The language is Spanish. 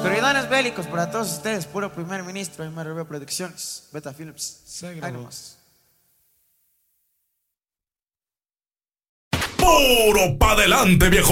Autoridades bélicos para todos ustedes, puro primer ministro, MRB Producciones, Beta Films. Ahí nomás. Puro pa' adelante, viejo.